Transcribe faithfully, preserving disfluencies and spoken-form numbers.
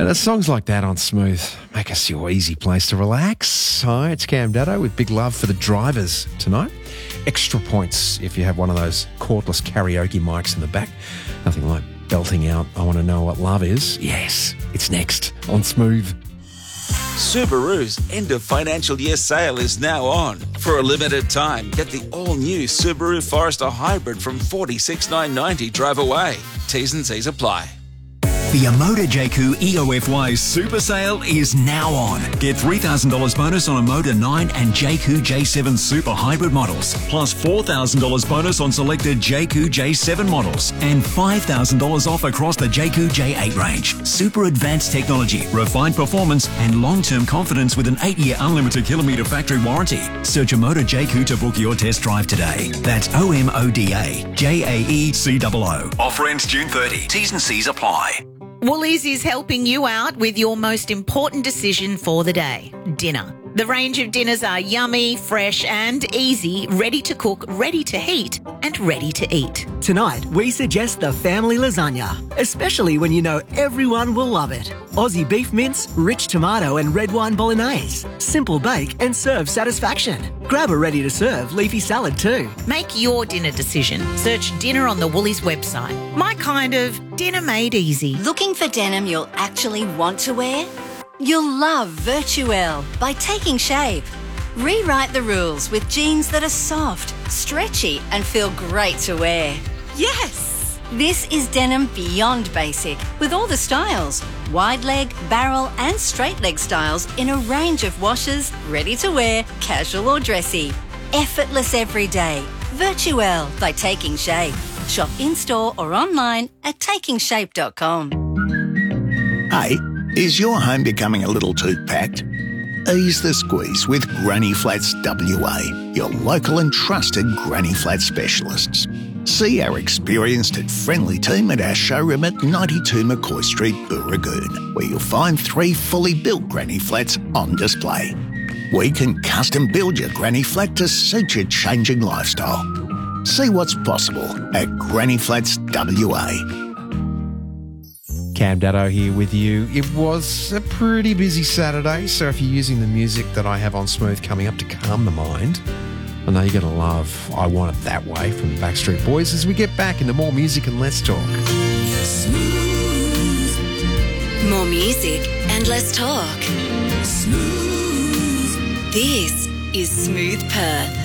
And the songs like that on Smooth make us your easy place to relax. Hi, it's Cam Daddo with big love for the drivers tonight. Extra points if you have one of those cordless karaoke mics in the back. Nothing like belting out, I want to know what love is. Yes, it's next on Smooth. Subaru's end of financial year sale is now on. For a limited time, get the all-new Subaru Forester Hybrid from forty-six thousand nine hundred ninety drive away. T's and C's apply. The Omoda J C U E O F Y Super Sale is now on. Get three thousand dollars bonus on Omoda nine and J C U J seven Super Hybrid models, plus four thousand dollars bonus on selected J C U J seven models, and five thousand dollars off across the J C U J eight range. Super advanced technology, refined performance, and long-term confidence with an eight-year unlimited kilometre factory warranty. Search Omoda J C U to book your test drive today. That's O M O D A J A E C O O. Offer ends June thirtieth. T's and C's apply. Woolies is helping you out with your most important decision for the day, dinner. The range of dinners are yummy, fresh and easy, ready to cook, ready to heat and ready to eat. Tonight, we suggest the family lasagna, especially when you know everyone will love it. Aussie beef mince, rich tomato and red wine bolognese. Simple bake and serve satisfaction. Grab a ready-to-serve leafy salad too. Make your dinner decision. Search dinner on the Woolies website. My kind of dinner made easy. Looking for denim you'll actually want to wear? You'll love Virtuelle by Taking Shape. Rewrite the rules with jeans that are soft, stretchy and feel great to wear. Yes! This is denim beyond basic with all the styles. Wide leg, barrel and straight leg styles in a range of washes, ready to wear, casual or dressy. Effortless every day. Virtuelle by Taking Shape. Shop in-store or online at taking shape dot com. Hey, is your home becoming a little too packed? Ease the squeeze with Granny Flats W A, your local and trusted Granny Flat specialists. See our experienced and friendly team at our showroom at ninety-two McCoy Street, Booragoon, where you'll find three fully built Granny Flats on display. We can custom build your Granny Flat to suit your changing lifestyle. See what's possible at Granny Flats W A. Cam Daddo here with you. It was a pretty busy Saturday, so if you're using the music that I have on Smooth coming up to calm the mind, I know you're going to love I Want It That Way from the Backstreet Boys as we get back into more music and less talk. Smooth. More music and less talk. Smooth. This is Smooth Perth.